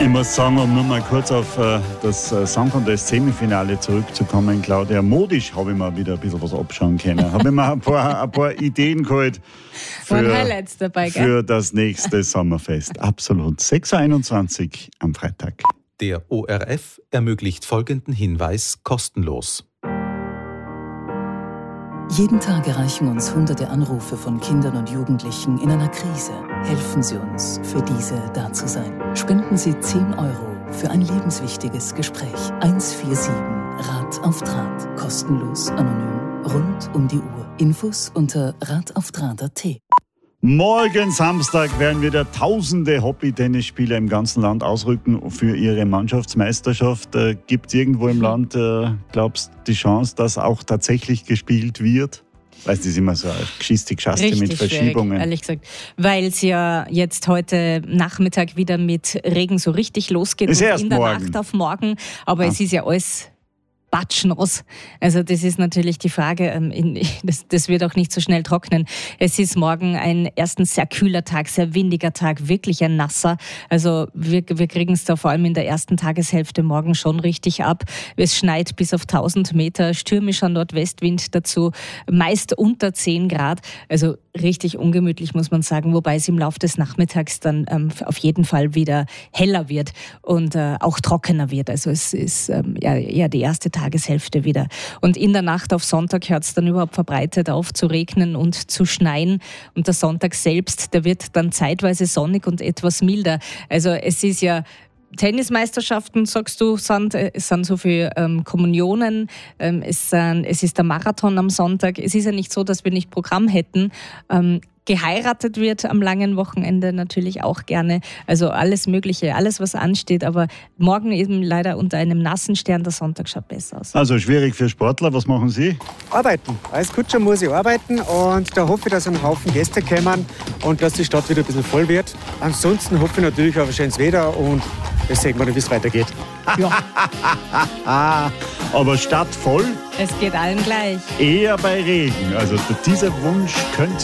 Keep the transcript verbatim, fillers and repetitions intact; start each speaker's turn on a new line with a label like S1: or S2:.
S1: Ich muss sagen, um nur mal kurz auf äh, das äh, Song Contest Semifinale zurückzukommen, Claudia, modisch habe ich mir wieder ein bisschen was abschauen können. Habe ich mir ein paar, ein paar Ideen geholt für,
S2: Highlights dabei, gell?
S1: für das nächste Sommerfest. Absolut. sechs Uhr einundzwanzig am Freitag.
S3: Der O R F ermöglicht folgenden Hinweis kostenlos.
S4: Jeden Tag erreichen uns hunderte Anrufe von Kindern und Jugendlichen in einer Krise. Helfen Sie uns, für diese da zu sein. Spenden Sie zehn Euro für ein lebenswichtiges Gespräch. eins vier sieben Rat auf Draht. Kostenlos, anonym, rund um die Uhr. Infos unter rataufdraht punkt at.
S1: Morgen Samstag werden wieder tausende Hobby-Tennisspieler im ganzen Land ausrücken für ihre Mannschaftsmeisterschaft. Äh, Gibt es irgendwo im Land, äh, glaubst du, die Chance, dass auch tatsächlich gespielt wird? Weißt du, das ist immer so eine Geschichte, Geschichte mit Verschiebungen.
S2: Schwierig, ehrlich gesagt. Weil es ja jetzt heute Nachmittag wieder mit Regen so richtig losgeht.
S1: Ist
S2: und
S1: erst
S2: in der
S1: morgen.
S2: Nacht auf morgen. Aber
S1: Ah.
S2: es ist ja alles batschnass. Also das ist natürlich die Frage, ähm, in, das, das wird auch nicht so schnell trocknen. Es ist morgen ein erstens sehr kühler Tag, sehr windiger Tag, wirklich ein nasser. Also wir, wir kriegen es da vor allem in der ersten Tageshälfte morgen schon richtig ab. Es schneit bis auf tausend Meter, stürmischer Nordwestwind dazu, meist unter zehn Grad. Also richtig ungemütlich, muss man sagen, wobei es im Laufe des Nachmittags dann ähm, auf jeden Fall wieder heller wird und äh, auch trockener wird. Also es ist ähm, ja, ja die erste Tageshälfte wieder. Und in der Nacht auf Sonntag hört es dann überhaupt verbreitet auf zu regnen und zu schneien. Und der Sonntag selbst, der wird dann zeitweise sonnig und etwas milder. Also es ist ja Tennismeisterschaften, sagst du, sind, es sind so viele ähm, Kommunionen, ähm, es, sind, es ist der Marathon am Sonntag. Es ist ja nicht so, dass wir nicht Programm hätten. Ähm, geheiratet wird am langen Wochenende natürlich auch gerne. Also alles Mögliche, alles was ansteht. Aber morgen eben leider unter einem nassen Stern, der Sonntag schaut besser aus.
S1: Also schwierig für Sportler. Was machen Sie?
S5: Arbeiten. Als Kutscher muss ich arbeiten und da hoffe ich, dass ein Haufen Gäste kommen und dass die Stadt wieder ein bisschen voll wird. Ansonsten hoffe ich natürlich auf ein schönes Wetter und das sehen wir dann, wie es weitergeht.
S1: Ja. Aber Stadt voll?
S2: Es geht allen gleich.
S1: Eher bei Regen. Also dieser Wunsch könnte